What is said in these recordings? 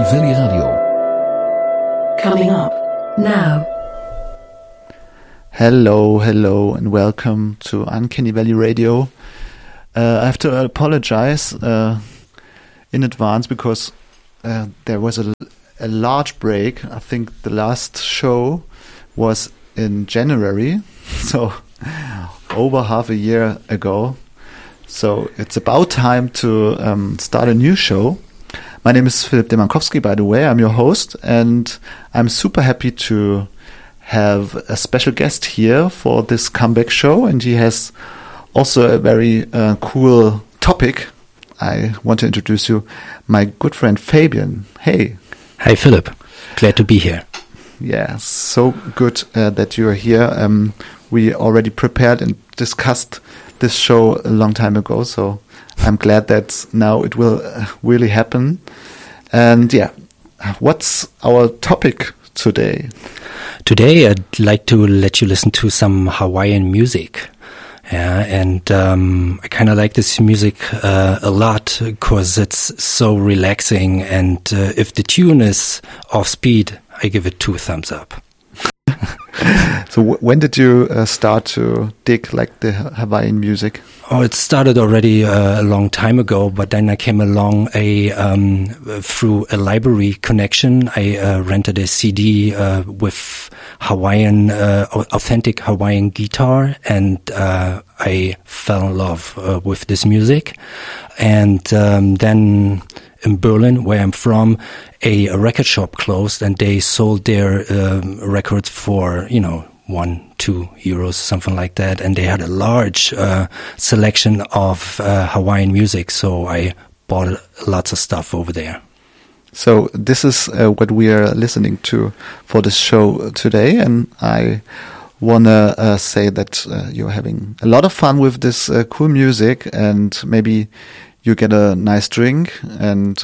Valley Radio. Coming up now. Hello, and welcome to Uncanny Valley Radio. I have to apologize in advance because there was a large break. I think the last show was in January, so over half a year ago. So it's about time to start a new show. My name is Philip Demankowski, by the way. I'm your host, and I'm super happy to have a special guest here for this comeback show, and he has also a very cool topic. I want to introduce you, my good friend Fabian. Hey. Hi, Philip. Glad to be here. Yeah, so good that you're here. We already prepared and discussed this show a long time ago, so I'm glad that now it will really happen. And yeah, what's our topic today? Today, I'd like to let you listen to some Hawaiian music. Yeah, and I kind of like this music a lot because it's so relaxing. And if the tune is off speed, I give it 2 thumbs up. So when did you start to dig like the Hawaiian music? Oh, it started already a long time ago, but then I came along through a library connection. I rented a CD with Hawaiian, authentic Hawaiian guitar, and I fell in love with this music. And then in Berlin, where I'm from, a record shop closed, and they sold their records for, 1-2 euros, something like that. And they had a large selection of Hawaiian music, so I bought lots of stuff over there. So this is what we are listening to for this show today, and I want to say that you're having a lot of fun with this cool music, and maybe you get a nice drink and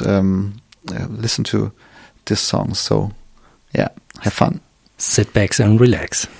listen to this song. So yeah, have fun. Sit back and relax.